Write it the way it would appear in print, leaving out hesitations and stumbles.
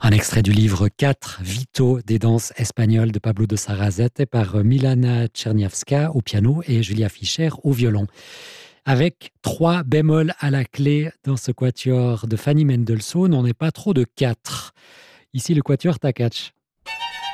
Un extrait du livre 4, Vito, des danses espagnoles de Pablo de Sarasate par Milana Czerniawska au piano et Julia Fischer au violon. Avec 3 bémols à la clé dans ce quatuor de Fanny Mendelssohn, on n'est pas trop de 4. Ici, le quatuor Takacs.